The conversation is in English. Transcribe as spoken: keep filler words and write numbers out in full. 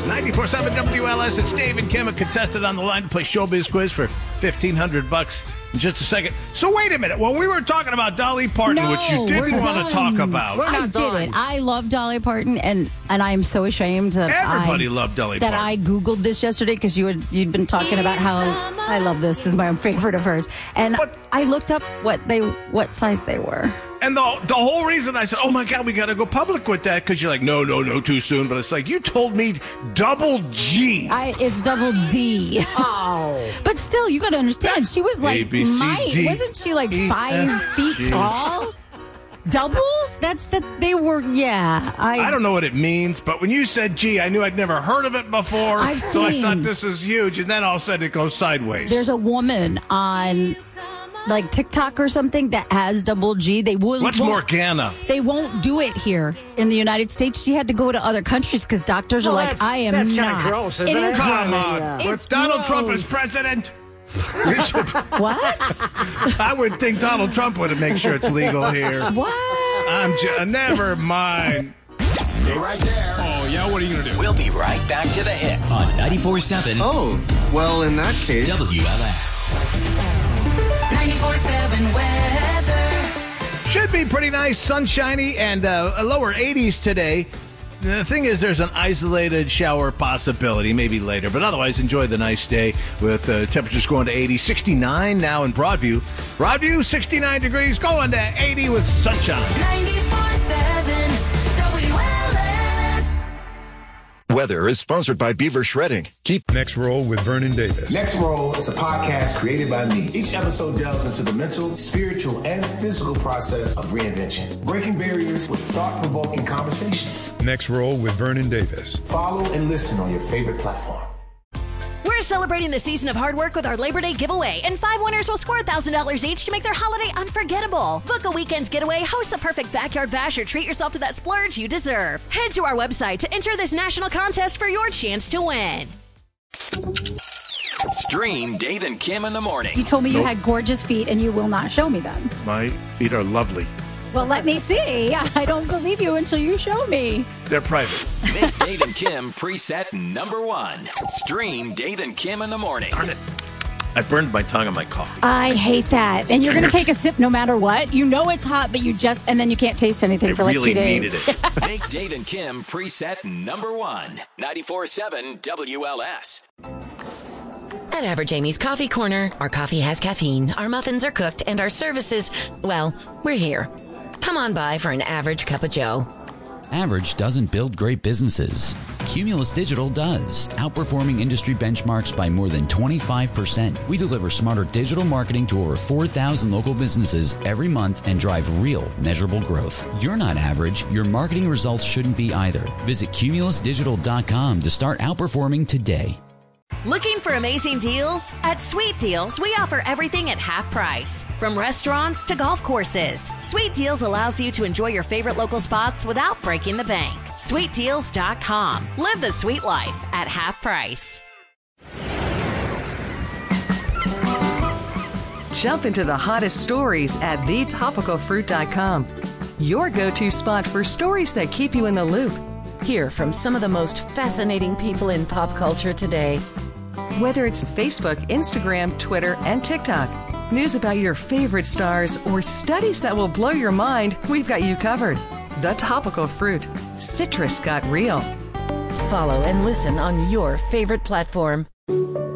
ninety-four point seven W L S. It's Dave and Kim, a contestant on the line to play Showbiz Quiz for fifteen hundred bucks in just a second. So wait a minute. Well, we were talking about Dolly Parton, no, which you didn't want done. to talk about. We're not I did it. I love Dolly Parton, and, and I am so ashamed that Everybody I, loved Dolly that Parton. I Googled this yesterday because you had, you'd been talking about how I love this. This is my favorite of hers. And But- I looked up what they what size they were. And the the whole reason I said, oh, my God, we got to go public with that, because you're like, no, no, no, too soon. But it's like, you told me double G. I, it's double D. Oh. But still, you got to understand, she was like, A, B, C, my, D, wasn't she like E, five F, feet G. tall? Doubles? That's that they were, yeah. I, I don't know what it means, but when you said G, I knew I'd never heard of it before. I've so seen- I thought this is huge. And then all of a sudden it goes sideways. There's a woman on like TikTok or something that has double G. They will. What's Morgana? They won't do it here in the United States. She had to go to other countries because doctors Well, are like, that's- I am that's kinda not. gross, It isn't is it? Come gross. on. It's With Donald Trump as gross. president. You should, What? I would think Donald Trump would make sure it's legal here. What? I'm just, never mind. Stay right there. Oh, yeah, what are you going to do? We'll be right back to the hits on ninety-four point seven Oh, well, in that case. W L S. ninety-four point seven weather. Should be pretty nice, sunshiny, and uh, a lower eighties today. The thing is, there's an isolated shower possibility, maybe later, but otherwise, enjoy the nice day with uh, temperatures going to eighty, sixty-nine now in Broadview. Broadview, sixty-nine degrees, going to eighty with sunshine. ninety-four point seven W L S. Weather is sponsored by Beaver Shredding. Keep Next Roll with Vernon Davis. Next Roll is a podcast created by me. Each episode delves into the mental, spiritual, and physical process of reinvention, breaking barriers with thought-provoking conversations. Next Roll with Vernon Davis. Follow and listen on your favorite platform. We're celebrating the season of hard work with our Labor Day giveaway, and five winners will score one thousand dollars each to make their holiday unforgettable. Book a weekend getaway, host a perfect backyard bash, or treat yourself to that splurge you deserve. Head to our website to enter this national contest for your chance to win. Stream Dave and Kim in the morning. You told me you Nope. had gorgeous feet and you will not show me them. My feet are lovely. Well, let me see. I don't believe you until you show me. They're private. Make Dave and Kim preset number one. Stream Dave and Kim in the morning. Darn it. I burned my tongue on my coffee. I hate that. And you're going to take a sip no matter what. You know it's hot, but you just, and then you can't taste anything I for like really two days. needed it. Make Dave and Kim preset number one. ninety-four point seven W L S. At Average Amy's Coffee Corner, our coffee has caffeine, our muffins are cooked, and our services, well, we're here. Come on by for an average cup of joe. Average doesn't build great businesses. Cumulus Digital does, outperforming industry benchmarks by more than twenty-five percent. We deliver smarter digital marketing to over four thousand local businesses every month and drive real, measurable growth. You're not average. Your marketing results shouldn't be either. Visit cumulus digital dot com to start outperforming today. Looking for amazing deals? At Sweet Deals, we offer everything at half price. From restaurants to golf courses, Sweet Deals allows you to enjoy your favorite local spots without breaking the bank. sweet deals dot com. Live the sweet life at half price. Jump into the hottest stories at the topical fruit dot com. Your go-to spot for stories that keep you in the loop. Hear from some of the most fascinating people in pop culture today. Whether it's Facebook, Instagram, Twitter, and TikTok, news about your favorite stars, or studies that will blow your mind, we've got you covered. The Topical Fruit. Citrus got real. Follow and listen on your favorite platform.